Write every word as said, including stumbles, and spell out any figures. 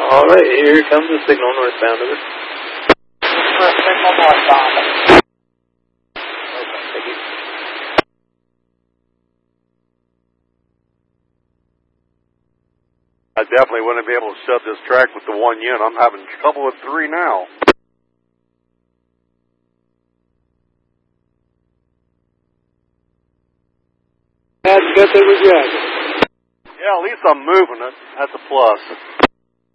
All right, here comes the signal northbound of it. Signal northbound. Okay, thank you. I definitely wouldn't be able to set this track with the one unit. I'm having trouble with three now. That's good that we grabbed it. Yeah, at least I'm moving it. That's a plus.